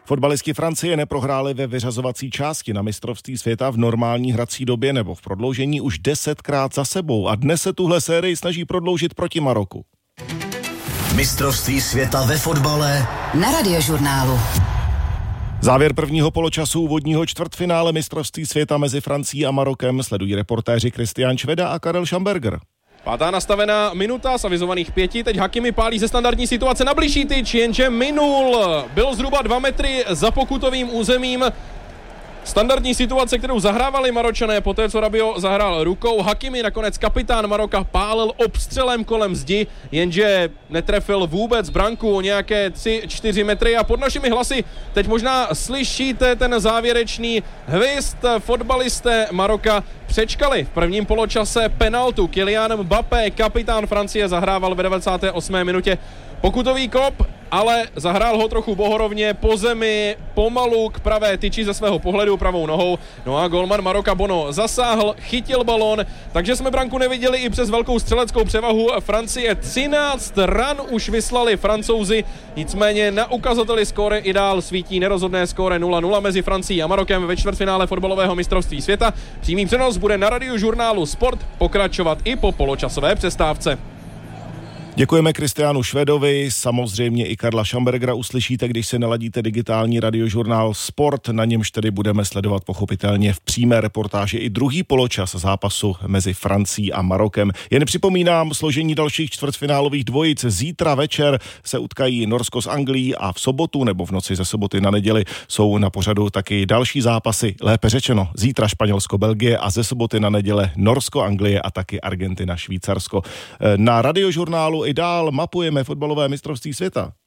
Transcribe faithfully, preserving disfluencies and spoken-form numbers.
Fotbalisti Francie neprohráli ve vyřazovací části na mistrovství světa v normální hrací době nebo v prodloužení už desetkrát za sebou a dnes se tuhle sérii snaží prodloužit proti Maroku. Mistrovství světa ve fotbale na Radiožurnálu. Závěr prvního poločasu úvodního čtvrtfinále mistrovství světa mezi Francií a Marokem sledují reportéři Kristián Šveda a Karel Schamberger. Pátá nastavená minuta z avizovaných pěti, teď Hakimi pálí ze standardní situace na bližší tyč, jenže minul. Byl zhruba dva metry za pokutovým územím. Standardní situace, kterou zahrávali Maročané, poté co Rabiot zahrál rukou. Hakimi, nakonec kapitán Maroka, pálil obstřelem kolem zdi, jenže netrefil vůbec branku o nějaké tři čtyři metry a pod našimi hlasy teď možná slyšíte ten závěrečný hvist. Fotbalisté Maroka přečkali v prvním poločase penaltu. Kylian Mbappé, kapitán Francie, zahrával ve devadesáté osmé minutě pokutový kop, ale zahrál ho trochu bohorovně po zemi, pomalu k pravé tyči ze svého pohledu pravou nohou. No a golman Maroka Bono zasáhl, chytil balón, takže jsme branku neviděli i přes velkou střeleckou převahu Francie. třináct ran už vyslali Francouzi, nicméně na ukazateli skóre i dál svítí nerozhodné skóre nula nula mezi Francií a Marokem ve čtvrtfinále fotbalového mistrovství světa. Přímý přenos bude na Radiožurnálu Sport pokračovat i po poločasové přestávce. Děkujeme Kristiánu Švedovi, samozřejmě i Karla Schambergera uslyšíte, když se naladíte digitální Radiožurnál Sport, na němž tedy budeme sledovat pochopitelně v přímé reportáži i druhý poločas zápasu mezi Francií a Marokem. Jen připomínám složení dalších čtvrtfinálových dvojic. Zítra večer se utkají Norsko s Anglií a v sobotu nebo v noci ze soboty na neděli jsou na pořadu taky další zápasy, lépe řečeno zítra Španělsko-Belgie a ze soboty na neděle Norsko-Anglie a taky Argentina-Švýcarsko. Na Radiožurnálu i dál mapujeme fotbalové mistrovství světa.